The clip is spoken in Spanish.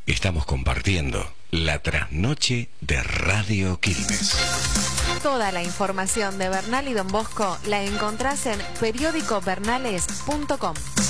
Estamos compartiendo la trasnoche de Radio Quilmes. Toda la información de Bernal y Don Bosco la encontrás en periodicobernales.com.